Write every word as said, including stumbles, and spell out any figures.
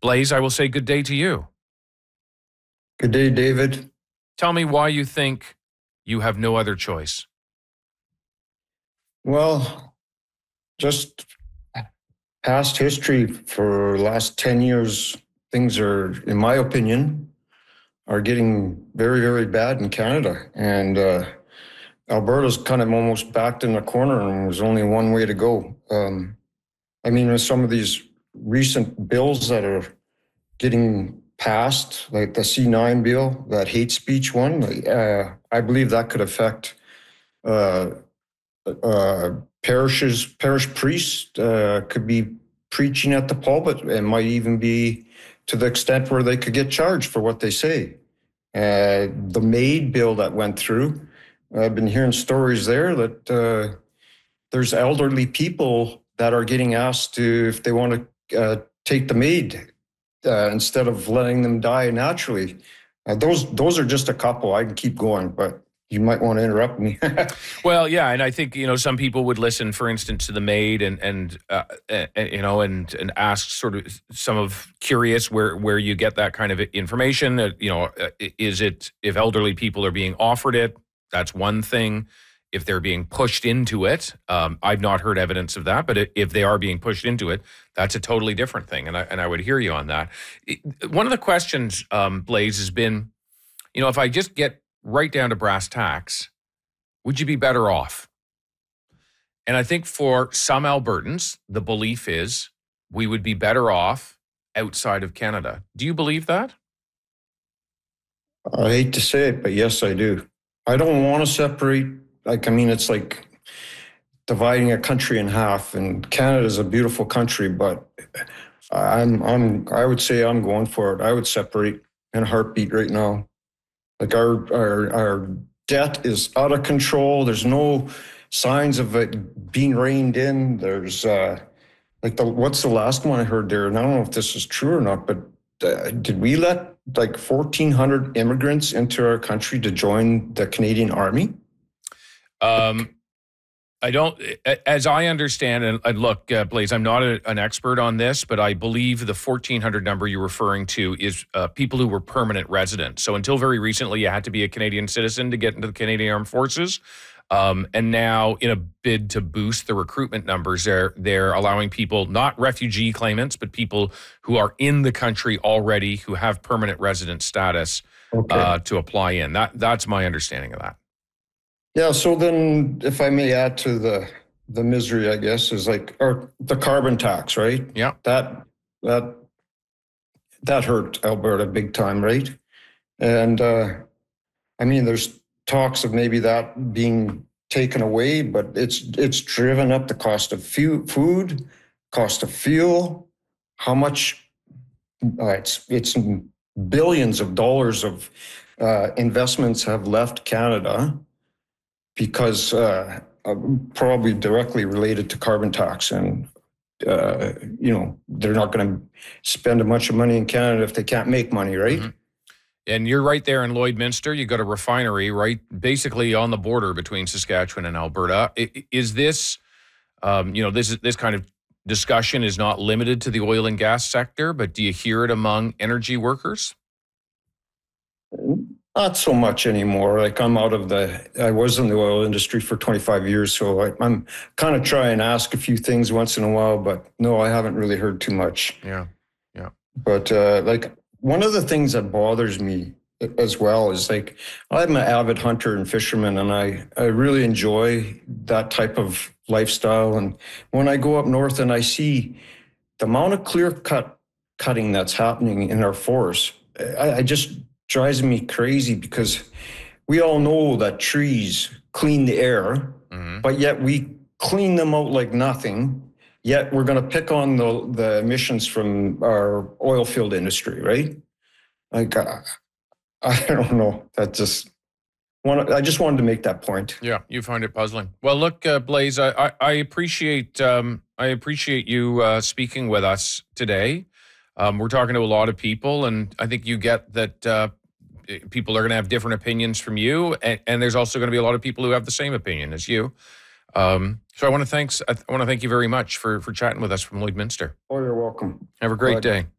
Blaise, I will say good day to you. Good day, David. Tell me why you think you have no other choice. Well, just past history for the last ten years, things are, in my opinion, are getting very, very bad in Canada. And uh, Alberta's kind of almost backed in the corner and there's only one way to go. Um, I mean, with some of these recent bills that are getting passed, like the C nine bill, that hate speech one, uh, I believe that could affect uh, uh, parishes, parish priests uh, could be preaching at the pulpit and might even be to the extent where they could get charged for what they say. Uh, the MAID bill that went through, I've been hearing stories there that uh, there's elderly people that are getting asked to, if they want to uh, take the MAID uh, instead of letting them die naturally. Uh, those those are just a couple. I can keep going, but you might want to interrupt me. Well, yeah, and I think, you know, some people would listen, for instance, to the MAID and and uh, uh, you know and and ask sort of some of curious where where you get that kind of information. Uh, you know, uh, is it if elderly people are being offered it? That's one thing. If they're being pushed into it, um, I've not heard evidence of that. But if they are being pushed into it, that's a totally different thing. And I and I would hear you on that. One of the questions, um, Blaise, has been, you know, if I just get right down to brass tacks, would you be better off? And I think for some Albertans, the belief is we would be better off outside of Canada. Do you believe that? I hate to say it, but yes, I do. I don't want to separate. Like, I mean, it's like dividing a country in half, and Canada is a beautiful country, but I'm, I'm, I would say I'm going for it. I would separate in a heartbeat right now. Like our, our, our debt is out of control. There's no signs of it being reined in. There's uh, like the, what's the last one I heard there? And I don't know if this is true or not, but uh, did we let like fourteen hundred immigrants into our country to join the Canadian Army? Um, I don't, as I understand, and, and look, uh, Blaise, I'm not a, an expert on this, but I believe the fourteen hundred number you're referring to is uh, people who were permanent residents. So until very recently, you had to be a Canadian citizen to get into the Canadian Armed Forces. Um, and now, in a bid to boost the recruitment numbers, they're, they're allowing people, not refugee claimants, but people who are in the country already, who have permanent resident status, okay. uh, to apply in. That That's my understanding of that. Yeah, so then if I may add to the the misery, I guess, is like or the carbon tax, right? Yeah. That that that hurt Alberta big time, right? And uh, I mean, there's talks of maybe that being taken away, but it's it's driven up the cost of food, cost of fuel, how much uh, it's it's billions of dollars of uh, investments have left Canada because uh, probably directly related to carbon tax. And, uh, you know, they're not going to spend a bunch of money in Canada if they can't make money, right? Mm-hmm. And you're right there in Lloydminster. You got a refinery right basically on the border between Saskatchewan and Alberta. Is this, um, you know, this this kind of discussion is not limited to the oil and gas sector, but do you hear it among energy workers? Not so much anymore. Like I'm out of the, I was in the oil industry for twenty-five years, so I, I'm kind of trying and ask a few things once in a while, but no, I haven't really heard too much. Yeah, yeah. But uh, like one of the things that bothers me as well is like, I'm an avid hunter and fisherman, and I, I really enjoy that type of lifestyle. And when I go up north and I see the amount of clear cut cutting that's happening in our forests, I, I just drives me crazy because we all know that trees clean the air, mm-hmm. but yet we clean them out like nothing. Yet we're going to pick on the, the emissions from our oil field industry, right? Like, uh, I don't know. That just want. I just wanted to make that point. Yeah, you find it puzzling. Well, look, uh, Blaise, I, I, I appreciate um, I appreciate you uh, speaking with us today. Um, we're talking to a lot of people, and I think you get that uh, people are going to have different opinions from you, and, and there's also going to be a lot of people who have the same opinion as you. Um, so I want to thanks I want to thank you very much for for chatting with us from Lloydminster. Oh, you're welcome. Have a great day.